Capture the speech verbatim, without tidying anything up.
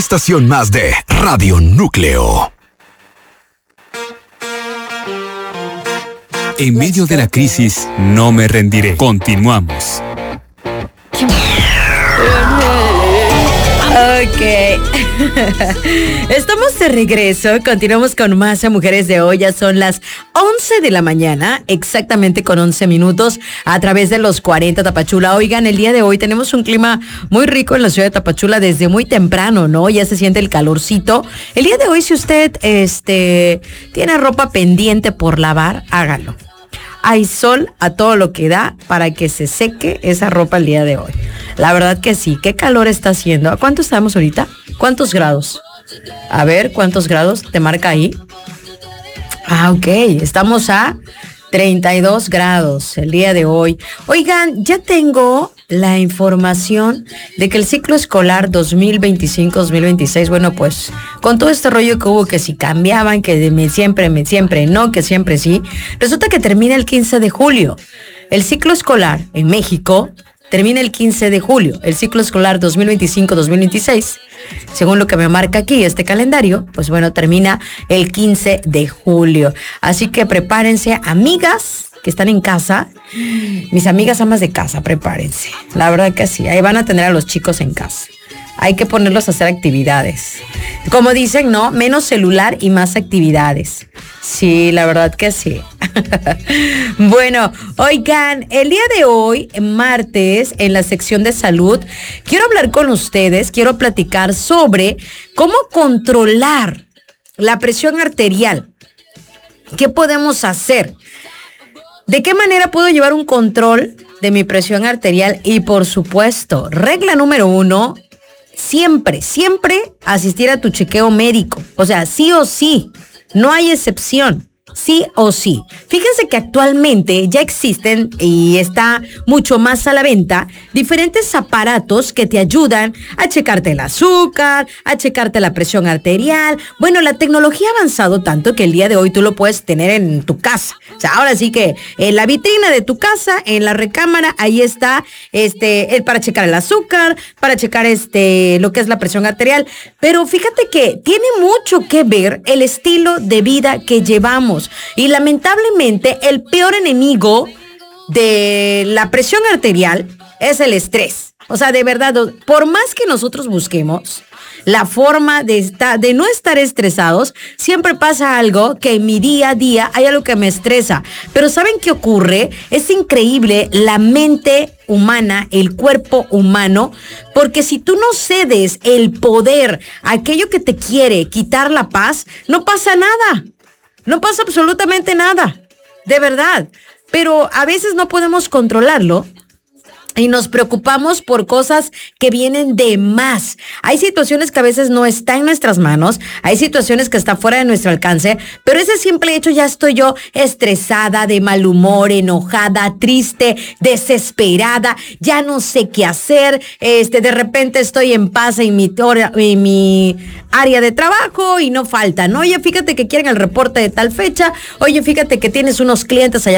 estación más de Radio Núcleo. En medio de la crisis, no me rendiré. Continuamos. Ok. Estamos de regreso. Continuamos con más a Mujeres de Hoy. Ya son las once de la mañana, exactamente con once minutos, a través de los cuarenta Tapachula. Oigan, el día de hoy tenemos un clima muy rico en la ciudad de Tapachula desde muy temprano, ¿no? Ya se siente el calorcito. El día de hoy, si usted este, tiene ropa pendiente por lavar, hágalo. Hay sol a todo lo que da para que se seque esa ropa el día de hoy. La verdad que sí. ¿Qué calor está haciendo? ¿A cuánto estamos ahorita? ¿Cuántos grados? A ver, ¿cuántos grados te marca ahí? Ah, ok. Estamos a treinta y dos grados el día de hoy. Oigan, ya tengo la información de que el ciclo escolar dos mil veinticinco dos mil veintiséis, bueno, pues con todo este rollo que hubo, que si cambiaban, que de me, siempre, me, siempre no, que siempre sí, resulta que termina el quince de julio. El ciclo escolar en México termina el quince de julio. El ciclo escolar dos mil veinticinco dos mil veintiséis, según lo que me marca aquí este calendario, pues bueno, termina el quince de julio. Así que prepárense, amigas que están en casa, mis amigas amas de casa, prepárense. La verdad que sí, ahí van a tener a los chicos en casa. Hay que ponerlos a hacer actividades. Como dicen, ¿no? Menos celular y más actividades. Sí, la verdad que sí. Bueno, oigan, el día de hoy, martes, en la sección de salud, quiero hablar con ustedes, quiero platicar sobre cómo controlar la presión arterial. ¿Qué podemos hacer? ¿De qué manera puedo llevar un control de mi presión arterial? Y por supuesto, regla número uno, siempre, siempre asistir a tu chequeo médico. O sea, sí o sí, no hay excepción. Sí o sí. Fíjense que actualmente ya existen y está mucho más a la venta diferentes aparatos que te ayudan a checarte el azúcar, a checarte la presión arterial. Bueno, la tecnología ha avanzado tanto que el día de hoy tú lo puedes tener en tu casa. O sea, ahora sí que en la vitrina de tu casa, en la recámara, ahí está este el para checar el azúcar, para checar este lo que es la presión arterial. Pero fíjate que tiene mucho que ver el estilo de vida que llevamos. Y lamentablemente el peor enemigo de la presión arterial es el estrés. O sea, de verdad, por más que nosotros busquemos la forma de, estar, de no estar estresados, siempre pasa algo que en mi día a día hay algo que me estresa. Pero ¿saben qué ocurre? Es increíble la mente humana, el cuerpo humano, porque si tú no cedes el poder a aquello que te quiere quitar la paz, no pasa nada. No pasa absolutamente nada, de verdad. Pero a veces no podemos controlarlo y nos preocupamos por cosas que vienen de más. Hay situaciones que a veces no están en nuestras manos, hay situaciones que están fuera de nuestro alcance, pero ese simple hecho ya estoy yo estresada, de mal humor, enojada, triste, desesperada, ya no sé qué hacer, este, de repente estoy en paz en mi, en mi área de trabajo y no falta, ¿no? Oye, fíjate que quieren el reporte de tal fecha, oye, fíjate que tienes unos clientes allá